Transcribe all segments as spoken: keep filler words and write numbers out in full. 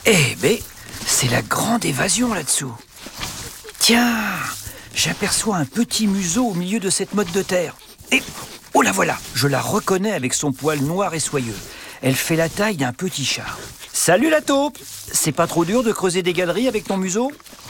Eh ben, c'est la grande évasion là-dessous. Tiens, j'aperçois un petit museau au milieu de cette motte de terre. Et, oh la voilà, je la reconnais avec son poil noir et soyeux. Elle fait la taille d'un petit chat. Salut la taupe! C'est pas trop dur de creuser des galeries avec ton museau?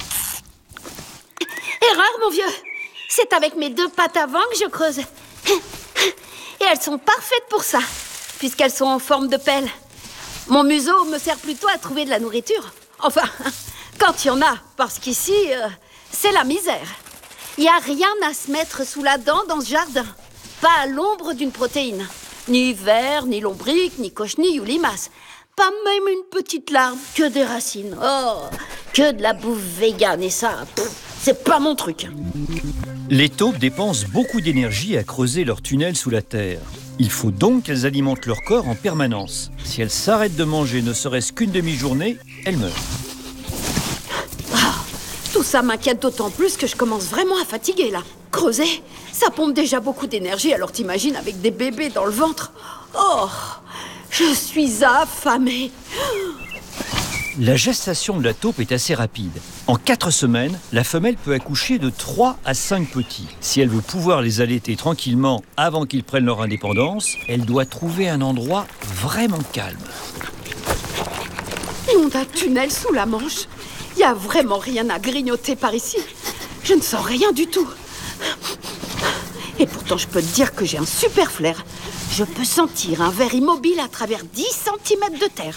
Erreur, mon vieux. C'est avec mes deux pattes avant que je creuse. Et elles sont parfaites pour ça, puisqu'elles sont en forme de pelle. Mon museau me sert plutôt à trouver de la nourriture. Enfin, quand il y en a, parce qu'ici, euh, c'est la misère. Il n'y a rien à se mettre sous la dent dans ce jardin. Pas à l'ombre d'une protéine. Ni vers, ni lombric, ni cochenille ou limace. Pas même une petite larve, que des racines. Oh, que de la bouffe végane et ça, pff, c'est pas mon truc. Les taupes dépensent beaucoup d'énergie à creuser leur tunnel sous la terre. Il faut donc qu'elles alimentent leur corps en permanence. Si elles s'arrêtent de manger ne serait-ce qu'une demi-journée, elles meurent. Ah, tout ça m'inquiète d'autant plus que je commence vraiment à fatiguer là. Creuser, ça pompe déjà beaucoup d'énergie, alors t'imagines avec des bébés dans le ventre. Oh, je suis affamée. La gestation de la taupe est assez rapide. En quatre semaines, la femelle peut accoucher de trois à cinq petits. Si elle veut pouvoir les allaiter tranquillement avant qu'ils prennent leur indépendance, elle doit trouver un endroit vraiment calme. Nom d'un tunnel sous la Manche. Il n'y a vraiment rien à grignoter par ici. Je ne sens rien du tout. Et pourtant, je peux te dire que j'ai un super flair. Je peux sentir un ver immobile à travers dix centimètres de terre.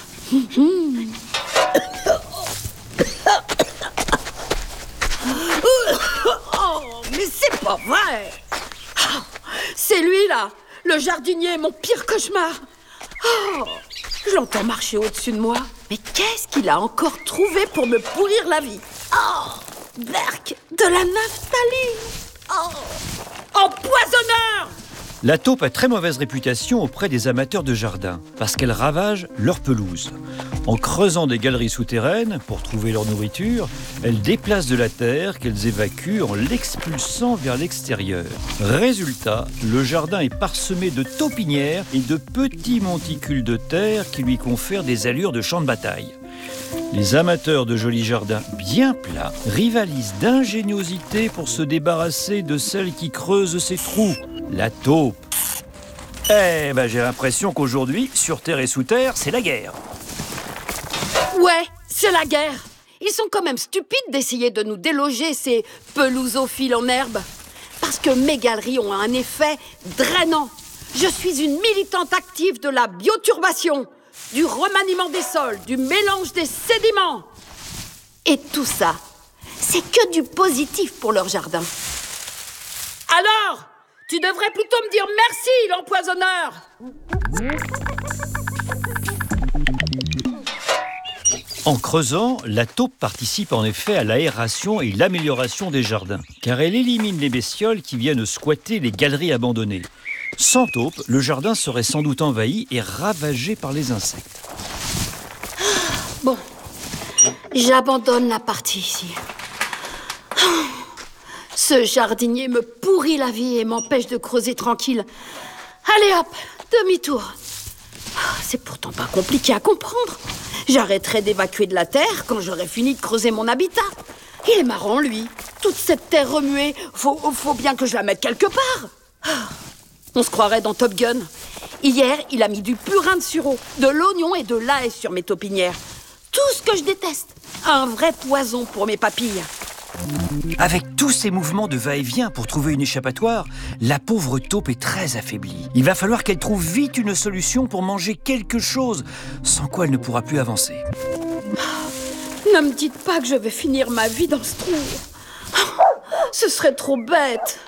Oh, mais c'est pas vrai! Oh, c'est lui, là! Le jardinier, mon pire cauchemar! Oh, je l'entends marcher au-dessus de moi. Mais qu'est-ce qu'il a encore trouvé pour me pourrir la vie? Oh, berk, de la naphtaline! Oh, empoisonneur! La taupe a très mauvaise réputation auprès des amateurs de jardin parce qu'elle ravage leur pelouse. En creusant des galeries souterraines pour trouver leur nourriture, elles déplacent de la terre qu'elles évacuent en l'expulsant vers l'extérieur. Résultat, le jardin est parsemé de taupinières et de petits monticules de terre qui lui confèrent des allures de champ de bataille. Les amateurs de jolis jardins bien plats rivalisent d'ingéniosité pour se débarrasser de celle qui creuse ses trous, la taupe. Eh ben, j'ai l'impression qu'aujourd'hui, sur terre et sous terre, c'est la guerre. Ouais, c'est la guerre. Ils sont quand même stupides d'essayer de nous déloger, ces pelousophiles en herbe. Parce que mes galeries ont un effet drainant. Je suis une militante active de la bioturbation, du remaniement des sols, du mélange des sédiments. Et tout ça, c'est que du positif pour leur jardin. Alors, tu devrais plutôt me dire merci, l'empoisonneur. En creusant, la taupe participe en effet à l'aération et l'amélioration des jardins, car elle élimine les bestioles qui viennent squatter les galeries abandonnées. Sans taupe, le jardin serait sans doute envahi et ravagé par les insectes. Bon, j'abandonne la partie ici. Ce jardinier me pourrit la vie et m'empêche de creuser tranquille. Allez hop, demi-tour. C'est pourtant pas compliqué à comprendre. J'arrêterai d'évacuer de la terre quand j'aurai fini de creuser mon habitat. Il est marrant, lui. Toute cette terre remuée, faut, faut bien que je la mette quelque part. On se croirait dans Top Gun. Hier, il a mis du purin de sureau, de l'oignon et de l'ail sur mes taupinières. Tout ce que je déteste. Un vrai poison pour mes papilles. Avec tous ces mouvements de va-et-vient pour trouver une échappatoire, la pauvre taupe est très affaiblie. Il va falloir qu'elle trouve vite une solution pour manger quelque chose, sans quoi elle ne pourra plus avancer. Ne me dites pas que je vais finir ma vie dans ce trou. Ce serait trop bête.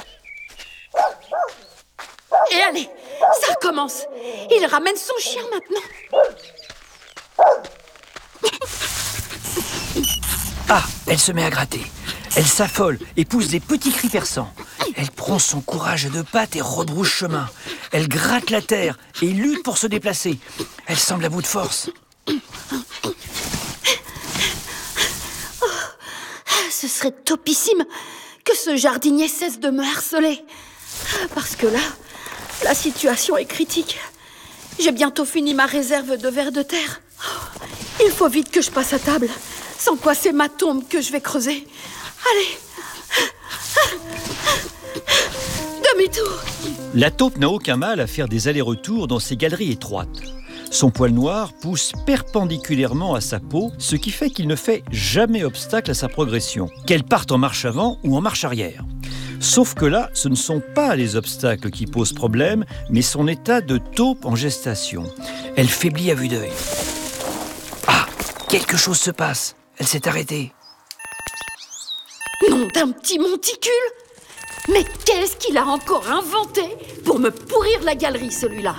Et allez, ça recommence. Il ramène son chien maintenant. Ah, elle se met à gratter. Elle s'affole et pousse des petits cris perçants. Elle prend son courage à deux pattes et rebrousse chemin. Elle gratte la terre et lutte pour se déplacer. Elle semble à bout de force. Oh, ce serait topissime que ce jardinier cesse de me harceler. Parce que là, la situation est critique. J'ai bientôt fini ma réserve de vers de terre. Il faut vite que je passe à table, sans quoi c'est ma tombe que je vais creuser. Allez. Demi-tour. La taupe n'a aucun mal à faire des allers-retours dans ces galeries étroites. Son poil noir pousse perpendiculairement à sa peau, ce qui fait qu'il ne fait jamais obstacle à sa progression, qu'elle parte en marche avant ou en marche arrière. Sauf que là, ce ne sont pas les obstacles qui posent problème, mais son état de taupe en gestation. Elle faiblit à vue d'œil. Ah, quelque chose se passe. Elle s'est arrêtée. Nom d'un petit monticule! Mais qu'est-ce qu'il a encore inventé pour me pourrir la galerie, celui-là?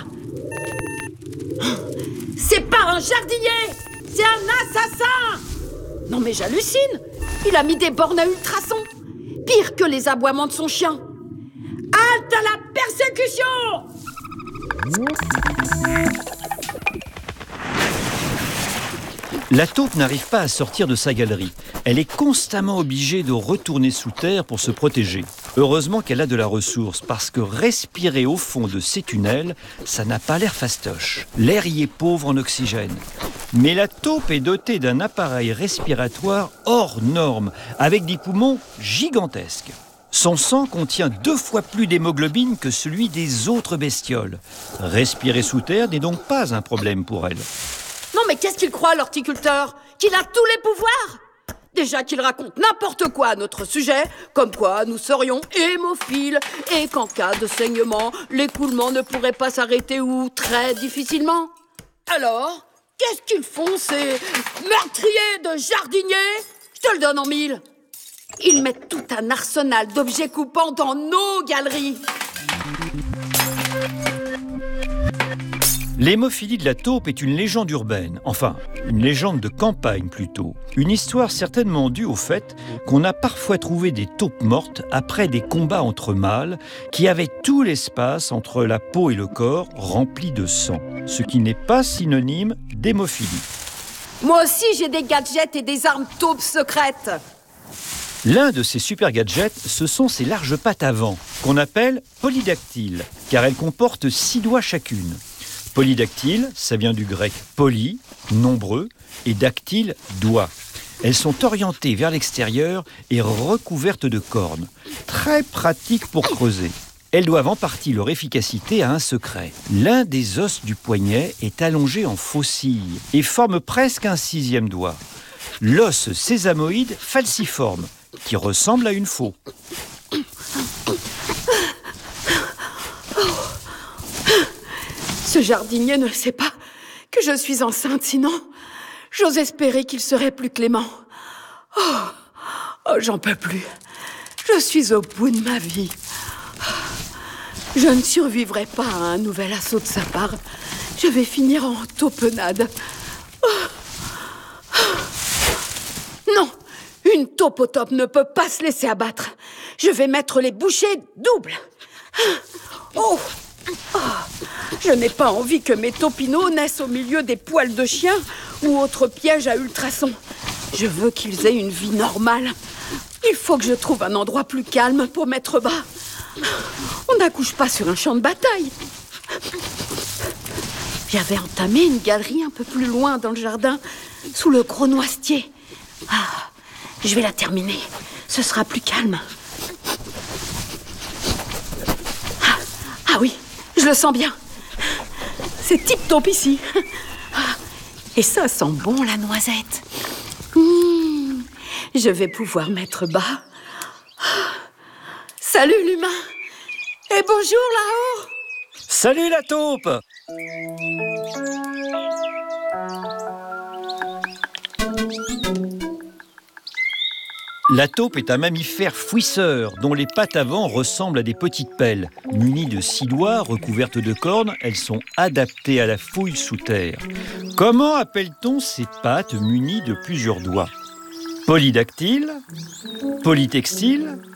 C'est pas un jardinier! C'est un assassin! Non mais j'hallucine! Il a mis des bornes à ultrasons! Pire que les aboiements de son chien! Halte à la persécution! La taupe n'arrive pas à sortir de sa galerie. Elle est constamment obligée de retourner sous terre pour se protéger. Heureusement qu'elle a de la ressource, parce que respirer au fond de ces tunnels, ça n'a pas l'air fastoche. L'air y est pauvre en oxygène. Mais la taupe est dotée d'un appareil respiratoire hors norme, avec des poumons gigantesques. Son sang contient deux fois plus d'hémoglobine que celui des autres bestioles. Respirer sous terre n'est donc pas un problème pour elle. Non mais qu'est-ce qu'il croit, l'horticulteur? Qu'il a tous les pouvoirs? Déjà qu'il raconte n'importe quoi à notre sujet, comme quoi nous serions hémophiles et qu'en cas de saignement, l'écoulement ne pourrait pas s'arrêter ou très difficilement. Alors, qu'est-ce qu'ils font ces meurtriers de jardiniers? Je te le donne en mille. Ils mettent tout un arsenal d'objets coupants dans nos galeries. L'hémophilie de la taupe est une légende urbaine, enfin, une légende de campagne plutôt. Une histoire certainement due au fait qu'on a parfois trouvé des taupes mortes après des combats entre mâles qui avaient tout l'espace entre la peau et le corps rempli de sang, ce qui n'est pas synonyme d'hémophilie. Moi aussi, j'ai des gadgets et des armes taupes secrètes. L'un de ces super gadgets, ce sont ces larges pattes avant, qu'on appelle polydactyles, car elles comportent six doigts chacune. Polydactyle, ça vient du grec poly, nombreux, et dactyle, doigt. Elles sont orientées vers l'extérieur et recouvertes de cornes. Très pratiques pour creuser. Elles doivent en partie leur efficacité à un secret. L'un des os du poignet est allongé en faucille et forme presque un sixième doigt. L'os sésamoïde falciforme, qui ressemble à une faux. Ce jardinier ne sait pas que je suis enceinte, sinon j'ose espérer qu'il serait plus clément. Oh, oh, j'en peux plus. Je suis au bout de ma vie. Je ne survivrai pas à un nouvel assaut de sa part. Je vais finir en taupenade. Non, une taupe au top ne peut pas se laisser abattre. Je vais mettre les bouchées doubles. Oh, oh. Je n'ai pas envie que mes taupineaux naissent au milieu des poils de chien ou autres pièges à ultrasons. Je veux qu'ils aient une vie normale. Il faut que je trouve un endroit plus calme pour mettre bas. On n'accouche pas sur un champ de bataille. J'avais entamé une galerie un peu plus loin dans le jardin, sous le gros noisetier. Ah, je vais la terminer. Ce sera plus calme. Ah, ah oui, je le sens bien. C'est tip-top ici. Et ça sent bon, la noisette. Mmh, je vais pouvoir mettre bas. Salut, l'humain. Et bonjour, là-haut. Salut, la taupe. La taupe est un mammifère fouisseur dont les pattes avant ressemblent à des petites pelles. Munies de six doigts recouvertes de cornes, elles sont adaptées à la fouille sous terre. Comment appelle-t-on ces pattes munies de plusieurs doigts? Polydactyle, polytextile,